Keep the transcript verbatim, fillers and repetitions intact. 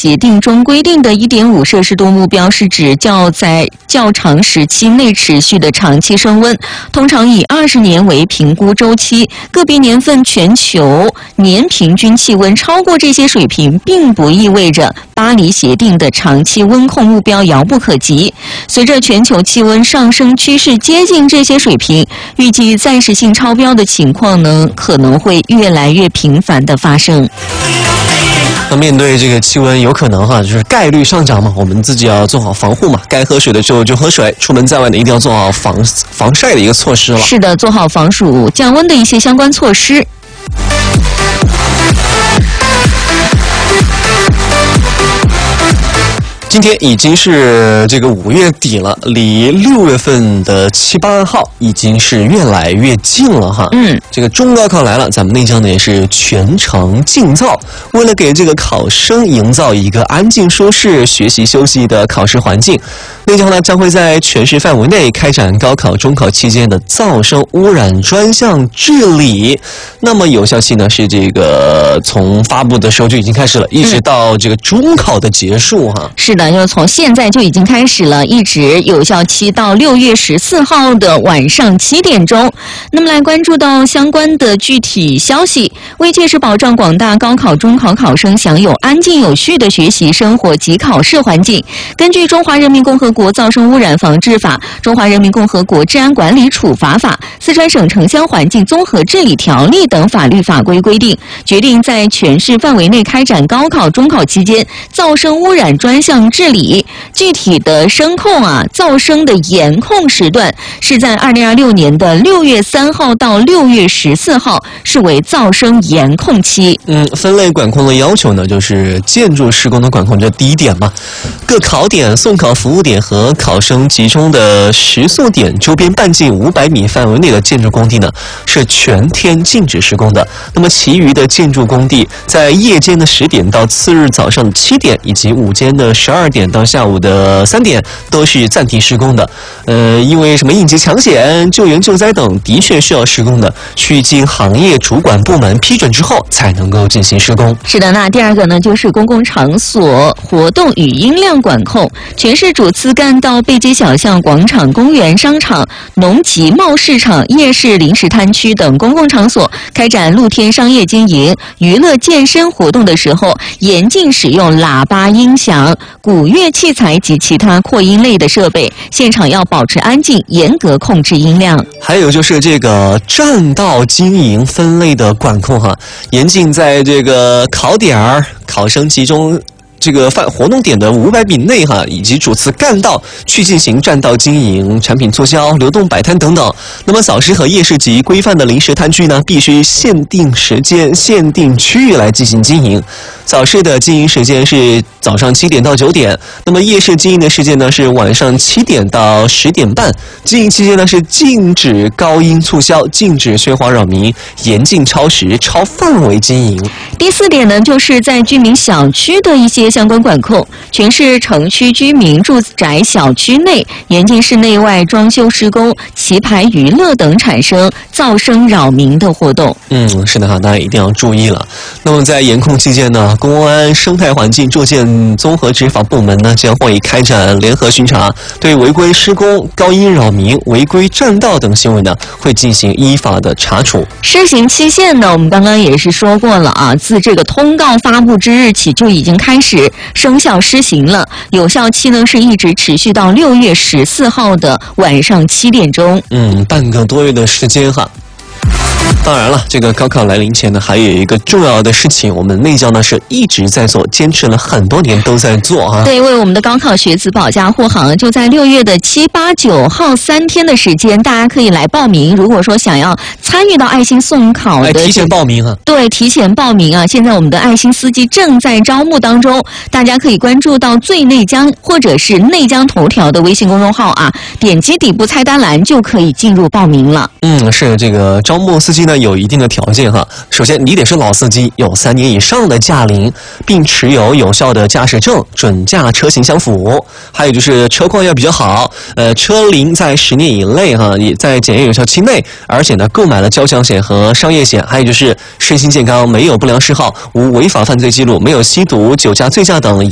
协定中规定的 一点五摄氏度目标是指较在较长时期内持续的长期升温，通常以二十年为评估周期，个别年份全球年平均气温超过这些水平，并不意味着巴黎协定的长期温控目标遥不可及。随着全球气温上升趋势接近这些水平，预计暂时性超标的情况呢，可能会越来越频繁的发生。 那面对这个气温有可能哈，就是概率上涨嘛，我们自己要做好防护嘛，该喝水的时候就喝水，出门在外呢一定要做好防防晒的一个措施了。 是的，做好防暑降温的一些相关措施。 今天已经是这个五月底了，离六月份的七八号已经是越来越近了哈。 嗯， 这个中高考来了，咱们内江呢也是全程禁噪，为了给这个考生营造一个安静舒适、学习休息的考试环境，内江呢将会在全市范围内开展高考、中考期间的噪声污染专项治理。那么有效期呢是这个从发布的时候就已经开始了，一直到这个中考的结束哈。 是的。就从现在就已经开始了，一直有效期到六月十四号的晚上七点钟。那么来关注到相关的具体消息，为切实保障广大高考、中考考生享有安静有序的学习生活及考试环境，根据《中华人民共和国噪声污染防治法》、《中华人民共和国治安管理处罚法》、《四川省城乡环境综合治理条例》等法律法规规定，决定在全市范围内开展高考、中考期间噪声污染专项治理。具体的声控啊，噪声的严控时段是在二零二六年的六月三号到六月十四号，视为噪声严控期。 嗯，分类管控的要求呢，就是建筑施工的管控，这第一点嘛。各考点、送考服务点和考生集中的食宿点周边半径五百米范围内的建筑工地呢，是全天禁止施工的。那么，其余的建筑工地在夜间的十点到次日早上的七点，以及午间的十二点到下午的三点都是暂停施工的。呃，因为什么应急抢险、救援救灾等的确需要施工的，需经行业主管部门批准之后才能够进行施工。 是的，那第二个呢，就是公共场所活动与音量管控。全市主次干道、背街小巷、广场、公园、商场、农集贸市场、夜市、临时摊区等公共场所开展露天商业经营、娱乐健身活动的时候，严禁使用喇叭、音响、鼓乐器材及其他扩音类的设备，现场要保持安静，严格控制音量。 还有就是这个占道经营分类的管控哈，严禁在这个考点儿、考生集中这个范活动点的五百米内哈，以及主次干道去进行占道经营、产品促销、流动摆摊等等。那么早市和夜市及规范的临时摊区呢，必须限定时间、限定区域来进行经营。早市的经营时间是早上七点到九点，那么夜市经营的时间呢是晚上七点到十点半。经营期间呢是禁止高音促销，禁止喧哗扰民，严禁超时、超范围经营。 第四点呢，就是在居民小区的一些相关管控。全市城区居民住宅小区内，严禁室内外装修施工、棋牌娱乐等产生噪声扰民的活动。 嗯，是的哈，大家一定要注意了。那么在严控期间呢，公安生态环境住建综合执法部门呢将会开展联合巡查，对违规施工、高音扰民、违规占道等行为呢，会进行依法的查处。 施行期限呢，我们刚刚也是说过了啊，自这个通告发布之日起就已经开始生效施行了，有效期呢是一直持续到六月十四号的晚上七点钟。 嗯，半个多月的时间哈。当然了，这个高考来临前呢，还有一个重要的事情，我们内教呢是一直在做，坚持了很多年都在做啊。 对，为我们的高考学子保驾护航，就在六月的七八九号三天的时间，大家可以来报名。如果说想要参与到爱心送考的， 哎，提前报名啊。 对，提前报名啊！现在我们的爱心司机正在招募当中，大家可以关注到最内江或者是内江头条的微信公众号啊，点击底部菜单栏就可以进入报名了。 嗯，是这个招募司机呢有一定的条件哈。首先，你得是老司机，有三年以上的驾龄，并持有有效的驾驶证，准驾车型相符。还有就是车况要比较好，呃，车龄在十年以内哈，也在检验有效期内，而且呢购买了交强险和商业险。还有就是身心健康，没有不良嗜好，无违法犯罪记录，没有吸毒、酒驾、醉驾等